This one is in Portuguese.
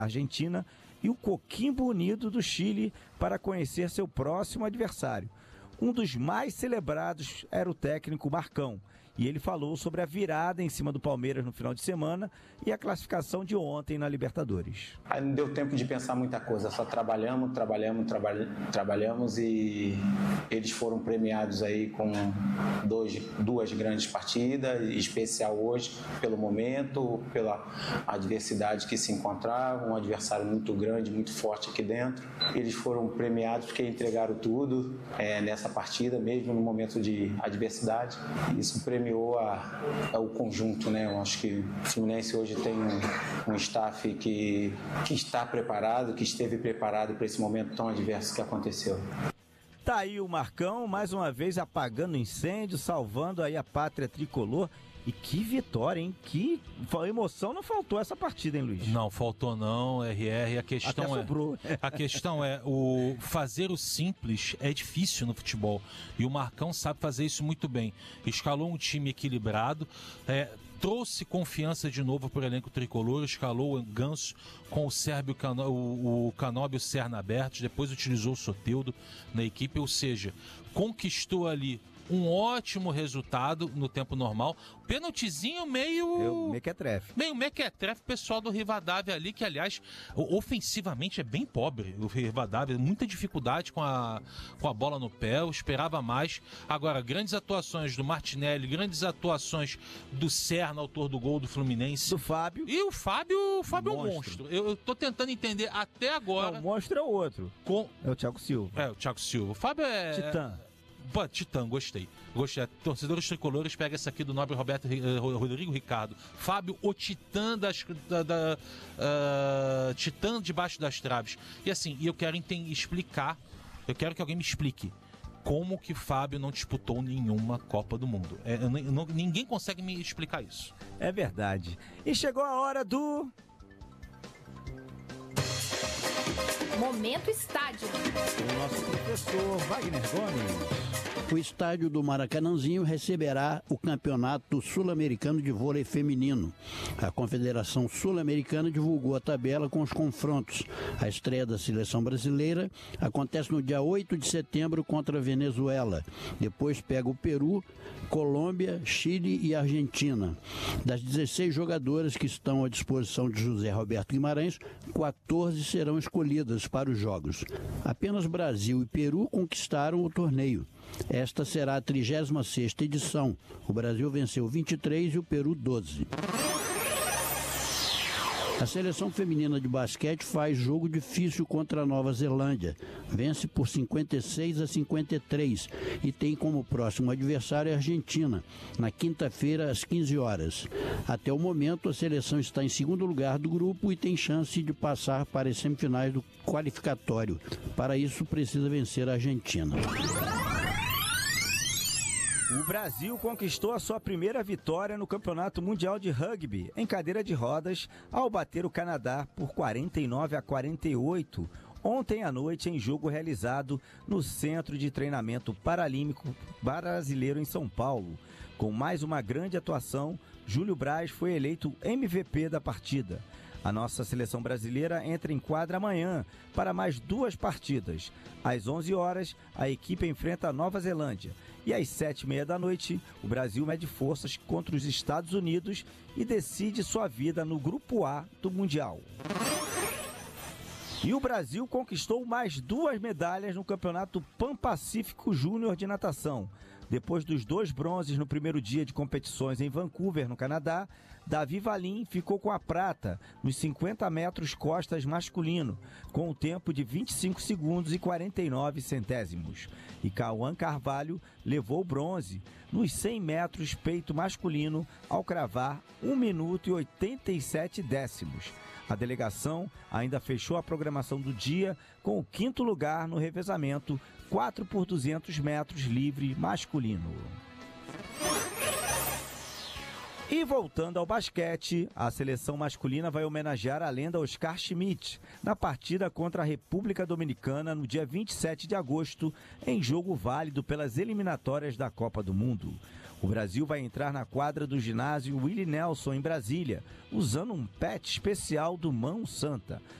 Argentina, e o Coquimbo Unido do Chile para conhecer seu próximo adversário. Um dos mais celebrados era o técnico Marcão, e ele falou sobre a virada em cima do Palmeiras no final de semana e a classificação de ontem na Libertadores. Aí não deu tempo de pensar muita coisa, só trabalhamos e eles foram premiados aí com duas grandes partidas, em especial hoje, pelo momento, pela adversidade que se encontravam, um adversário muito grande, muito forte aqui dentro. Eles foram premiados porque entregaram tudo nessa partida, mesmo no momento de adversidade. Isso premiou o conjunto, né? Eu acho que o Fluminense hoje tem um staff que está preparado, que esteve preparado para esse momento tão adverso que aconteceu. Tá aí o Marcão, mais uma vez apagando incêndio, salvando aí a pátria tricolor. E que vitória, hein? Que emoção não faltou essa partida, hein, Luiz? Não, faltou não, RR. A questão é o fazer o simples é difícil no futebol. E o Marcão sabe fazer isso muito bem. Escalou um time equilibrado, trouxe confiança de novo para o elenco tricolor, escalou o Ganso com o Sérgio, o Canóbio e o Serna abertos, depois utilizou o Soteldo na equipe, ou seja, conquistou ali um ótimo resultado no tempo normal. Pênaltizinho meio mequetrefe, pessoal do Rivadavia ali, que aliás, ofensivamente é bem pobre o Rivadavia, muita dificuldade com a bola no pé, eu esperava mais. Agora, grandes atuações do Martinelli, grandes atuações do Serna, autor do gol do Fluminense. Do Fábio. E o Fábio é um monstro. Eu tô tentando entender até agora. Não, o monstro é o outro. É o Thiago Silva. O Thiago Silva. O Fábio é... Titã, gostei. Torcedores tricolores, pega essa aqui do nobre Rodrigo Ricardo. Fábio, o Titã Titã debaixo das traves. E assim, eu quero explicar, eu quero que alguém me explique como que Fábio não disputou nenhuma Copa do Mundo. Ninguém consegue me explicar isso. É verdade. E chegou a hora do... Momento Estádio. O nosso professor Wagner Gomes. O estádio do Maracanãzinho receberá o Campeonato Sul-Americano de Vôlei Feminino. A Confederação Sul-Americana divulgou a tabela com os confrontos. A estreia da seleção brasileira acontece no dia 8 de setembro contra a Venezuela. Depois pega o Peru, Colômbia, Chile e Argentina. Das 16 jogadoras que estão à disposição de José Roberto Guimarães, 14 serão escolhidas para os jogos. Apenas Brasil e Peru conquistaram o torneio. Esta será a 36ª edição. O Brasil venceu 23 e o Peru 12. A seleção feminina de basquete faz jogo difícil contra a Nova Zelândia. Vence por 56-53 e tem como próximo adversário a Argentina, na quinta-feira às 15 horas. Até o momento, a seleção está em segundo lugar do grupo e tem chance de passar para as semifinais do qualificatório. Para isso, precisa vencer a Argentina. O Brasil conquistou a sua primeira vitória no Campeonato Mundial de Rugby em cadeira de rodas ao bater o Canadá por 49-48 ontem à noite em jogo realizado no Centro de Treinamento Paralímpico Brasileiro em São Paulo. Com mais uma grande atuação, Júlio Braz foi eleito MVP da partida. A nossa seleção brasileira entra em quadra amanhã para mais 2 partidas. Às 11 horas, a equipe enfrenta a Nova Zelândia. E às 7h30 da noite, o Brasil mede forças contra os Estados Unidos e decide sua vida no Grupo A do Mundial. E o Brasil conquistou mais 2 medalhas no Campeonato Pan-Pacífico Júnior de Natação. Depois dos 2 bronzes no primeiro dia de competições em Vancouver, no Canadá, Davi Valim ficou com a prata nos 50 metros costas masculino, com um tempo de 25 segundos e 49 centésimos. E Cauã Carvalho levou o bronze nos 100 metros peito masculino ao cravar 1 minuto e 87 décimos. A delegação ainda fechou a programação do dia com o 5º lugar no revezamento 4 por 200 metros livre masculino. E voltando ao basquete, a seleção masculina vai homenagear a lenda Oscar Schmidt na partida contra a República Dominicana no dia 27 de agosto, em jogo válido pelas eliminatórias da Copa do Mundo. O Brasil vai entrar na quadra do ginásio Willie Nelson, em Brasília, usando um pet especial do Mão Santa.